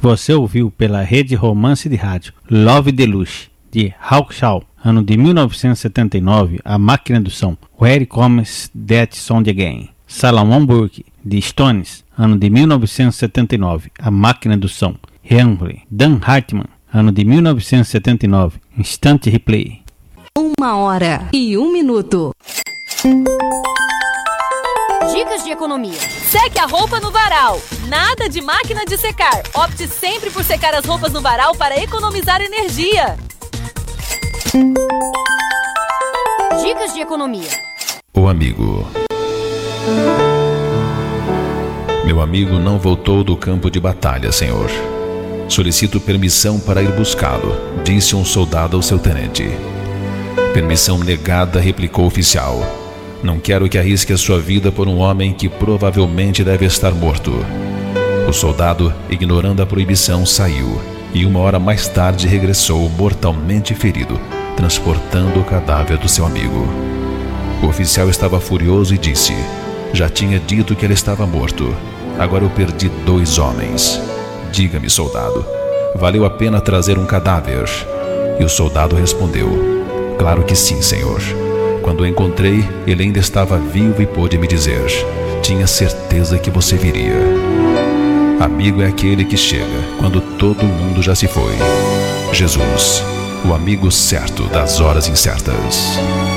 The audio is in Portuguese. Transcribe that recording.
Você ouviu pela Rede Romance de Rádio Love Deluxe, de Hawkshaw, ano de 1979, A Máquina do Som, Where Comes That Sound Again. Salomon Burke, de Stones, ano de 1979, A Máquina do Som, Henry. Dan Hartman, ano de 1979, Instant Replay. 1h01. Dicas de economia. Seque a roupa no varal. Nada de máquina de secar. Opte sempre por secar as roupas no varal para economizar energia. Dicas de economia. O amigo. Meu amigo não voltou do campo de batalha, senhor. Solicito permissão para ir buscá-lo, disse um soldado ao seu tenente. Permissão negada, replicou o oficial. Não quero que arrisque a sua vida por um homem que provavelmente deve estar morto. O soldado, ignorando a proibição, saiu e 1 hora mais tarde regressou mortalmente ferido, transportando o cadáver do seu amigo. O oficial estava furioso e disse: já tinha dito que ele estava morto. Agora eu perdi 2 homens. Diga-me, soldado, valeu a pena trazer um cadáver? E o soldado respondeu: claro que sim, senhor. Quando o encontrei, ele ainda estava vivo e pôde me dizer: tinha certeza que você viria. Amigo é aquele que chega quando todo mundo já se foi. Jesus, o amigo certo das horas incertas.